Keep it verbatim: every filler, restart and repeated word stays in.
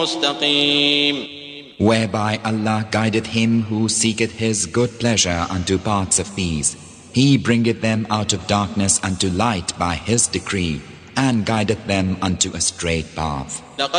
مستقيم. Whereby Allah guideth him who seeketh his good pleasure unto paths of peace. He bringeth them out of darkness unto light by his decree, and guideth them unto a straight path.